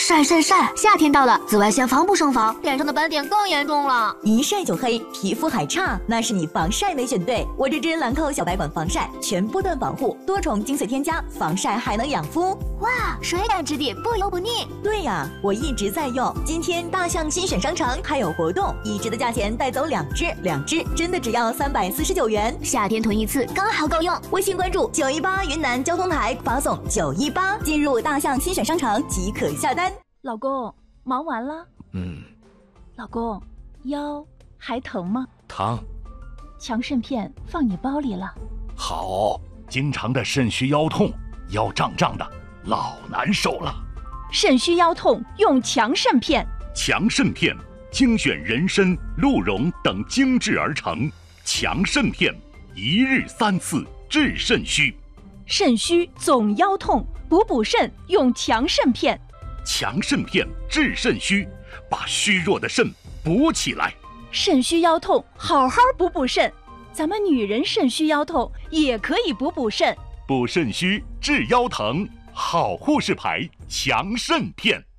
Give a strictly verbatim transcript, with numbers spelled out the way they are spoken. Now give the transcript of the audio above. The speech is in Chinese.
晒晒晒！夏天到了，紫外线防不胜防，脸上的斑点更严重了。 一晒就黑，皮肤还差，那是你防晒没选对。我这支兰蔻小白管防晒，全波段防护，多重精粹添加，防晒还能养肤。 哇，水感质地，不油不腻。 对呀，我一直在用。今天大象新选商城还有活动，一支的价钱带走两支，两支真的只要三百四十九元。 夏天囤一次刚好够用。 微信关注九一八云南交通台，发送九一八，进入大象新选商城即可下单。 老公，忙完了？ 嗯。 老公，腰还疼吗？ 疼。 强肾片放你包里了。 好，经常的肾虚腰痛，腰胀胀的，老难受了。 肾虚腰痛用强肾片。 强肾片精选人参、鹿茸等精制而成，强肾片一日三次治肾虚。 肾虚总腰痛，补补肾用强肾片。 强肾片治肾虚，把虚弱的肾补起来。 肾虚腰痛，好好补补肾。咱们女人肾虚腰痛也可以补补肾。 补肾虚治腰疼，好护士牌强肾片。